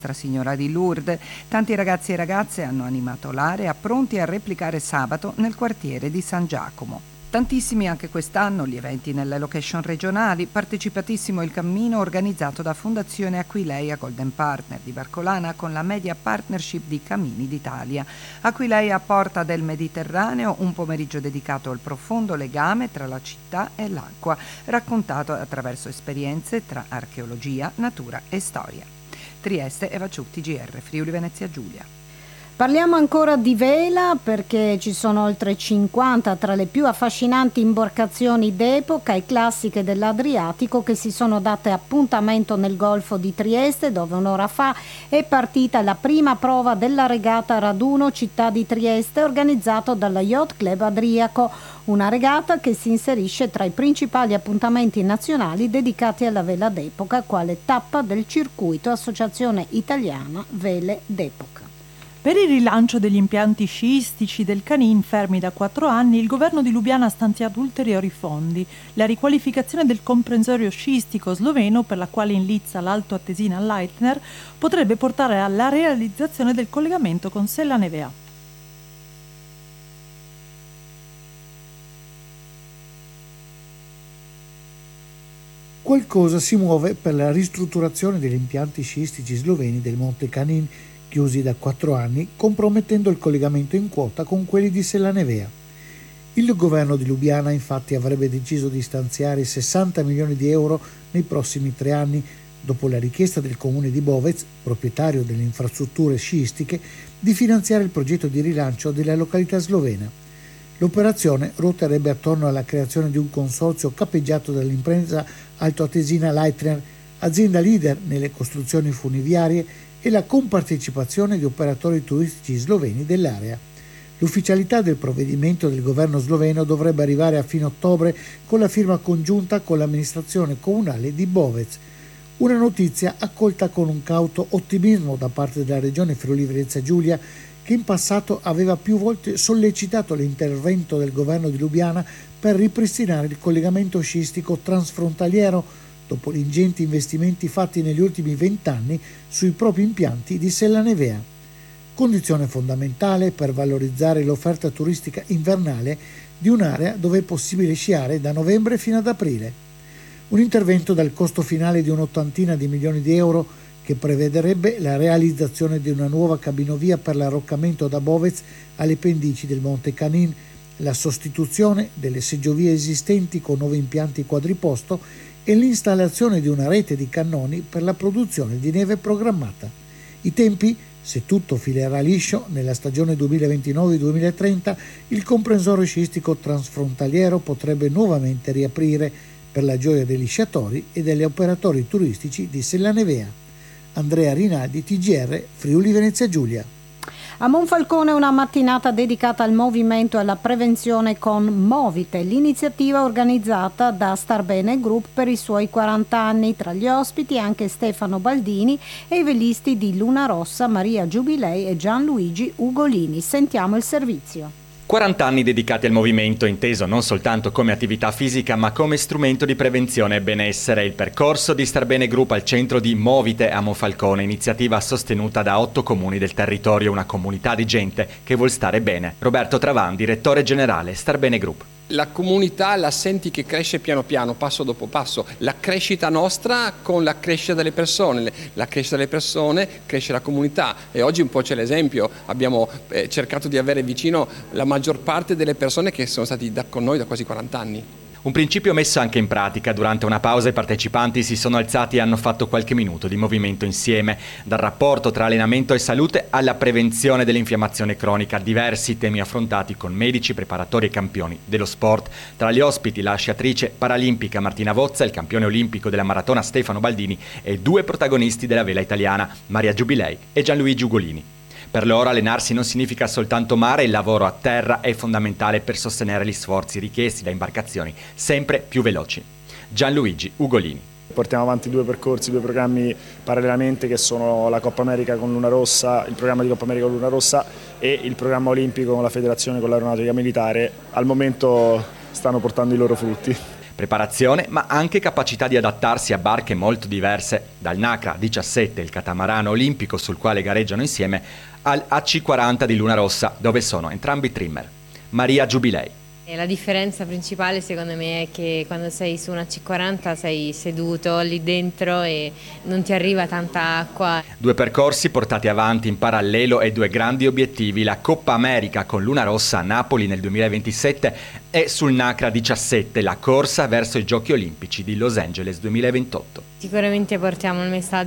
Nostra Signora di Lourdes. Tanti ragazzi e ragazze hanno animato l'area, pronti a replicare sabato nel quartiere di San Giacomo. Tantissimi anche quest'anno gli eventi nelle location regionali, partecipatissimo il cammino organizzato da Fondazione Aquileia Golden Partner di Barcolana con la Media Partnership di Cammini d'Italia. Aquileia a Porta del Mediterraneo, un pomeriggio dedicato al profondo legame tra la città e l'acqua, raccontato attraverso esperienze tra archeologia, natura e storia. Trieste, Eva Ciutti, GR, Friuli Venezia Giulia. Parliamo ancora di vela perché ci sono oltre 50 tra le più affascinanti imbarcazioni d'epoca e classiche dell'Adriatico che si sono date appuntamento nel Golfo di Trieste, dove un'ora fa è partita la prima prova della regata Raduno Città di Trieste, organizzato dalla Yacht Club Adriaco, una regata che si inserisce tra i principali appuntamenti nazionali dedicati alla vela d'epoca, quale tappa del circuito Associazione Italiana Vele d'Epoca. Per il rilancio degli impianti sciistici del Canin fermi da 4 anni, il governo di Lubiana ha stanziato ulteriori fondi. La riqualificazione del comprensorio sciistico sloveno, per la quale inlizza l'Alto Atesina Leitner, potrebbe portare alla realizzazione del collegamento con Sella Nevea. Qualcosa si muove per la ristrutturazione degli impianti sciistici sloveni del Monte Canin, chiusi da 4 anni, compromettendo il collegamento in quota con quelli di Sella Nevea. Il governo di Lubiana infatti avrebbe deciso di stanziare 60 milioni di euro nei prossimi 3 anni, dopo la richiesta del comune di Bovec, proprietario delle infrastrutture sciistiche, di finanziare il progetto di rilancio della località slovena. L'operazione ruoterebbe attorno alla creazione di un consorzio capeggiato dall'impresa Alto Atesina Leitner, azienda leader nelle costruzioni funiviarie, e la compartecipazione di operatori turistici sloveni dell'area. L'ufficialità del provvedimento del governo sloveno dovrebbe arrivare a fine ottobre con la firma congiunta con l'amministrazione comunale di Bovec. Una notizia accolta con un cauto ottimismo da parte della regione Friuli Venezia Giulia, che in passato aveva più volte sollecitato l'intervento del governo di Lubiana per ripristinare il collegamento sciistico transfrontaliero dopo gli ingenti investimenti fatti negli ultimi 20 anni sui propri impianti di Sella Nevea. Condizione fondamentale per valorizzare l'offerta turistica invernale di un'area dove è possibile sciare da novembre fino ad aprile. Un intervento dal costo finale di un'ottantina di milioni di euro che prevederebbe la realizzazione di una nuova cabinovia per l'arroccamento da Bovec alle pendici del Monte Canin, la sostituzione delle seggiovie esistenti con nuovi impianti quadriposto e l'installazione di una rete di cannoni per la produzione di neve programmata. I tempi, se tutto filerà liscio, nella stagione 2029-2030 il comprensorio sciistico transfrontaliero potrebbe nuovamente riaprire per la gioia degli sciatori e degli operatori turistici di Sella Nevea. Andrea Rinaldi, TGR, Friuli Venezia Giulia. A Monfalcone una mattinata dedicata al movimento e alla prevenzione con Movite, l'iniziativa organizzata da Starbene Group per i suoi 40 anni. Tra gli ospiti anche Stefano Baldini e i velisti di Luna Rossa, Maria Giubilei e Gianluigi Ugolini. Sentiamo il servizio. 40 anni dedicati al movimento, inteso non soltanto come attività fisica ma come strumento di prevenzione e benessere. Il percorso di Starbene Group al centro di Movite a Monfalcone, iniziativa sostenuta da 8 comuni del territorio, una comunità di gente che vuol stare bene. Roberto Travan, direttore generale Starbene Group. La comunità la senti che cresce piano piano, passo dopo passo. La crescita nostra con la crescita delle persone. La crescita delle persone cresce la comunità e oggi un po' c'è l'esempio. Abbiamo cercato di avere vicino la maggior parte delle persone che sono stati con noi da quasi 40 anni. Un principio messo anche in pratica. Durante una pausa i partecipanti si sono alzati e hanno fatto qualche minuto di movimento insieme. Dal rapporto tra allenamento e salute alla prevenzione dell'infiammazione cronica, diversi temi affrontati con medici, preparatori e campioni dello sport. Tra gli ospiti la sciatrice paralimpica Martina Vozza, il campione olimpico della maratona Stefano Baldini e 2 protagonisti della vela italiana, Maria Giubilei e Gianluigi Ugolini. Per loro allenarsi non significa soltanto mare, il lavoro a terra è fondamentale per sostenere gli sforzi richiesti da imbarcazioni sempre più veloci. Gianluigi Ugolini. Portiamo avanti 2 percorsi, 2 programmi parallelamente che sono la Coppa America con Luna Rossa, il programma di Coppa America con Luna Rossa e il programma olimpico con la federazione con l'aeronautica militare. Al momento stanno portando i loro frutti. Preparazione, ma anche capacità di adattarsi a barche molto diverse, dal Nacra 17, il catamarano olimpico sul quale gareggiano insieme, al AC40 di Luna Rossa, dove sono entrambi trimmer. Maria Giubilei. La differenza principale secondo me è che quando sei su una C40 sei seduto lì dentro e non ti arriva tanta acqua. 2 percorsi portati avanti in parallelo e 2 grandi obiettivi, la Coppa America con Luna Rossa a Napoli nel 2027 e sul Nacra 17 la corsa verso i Giochi Olimpici di Los Angeles 2028. Sicuramente portiamo il messaggio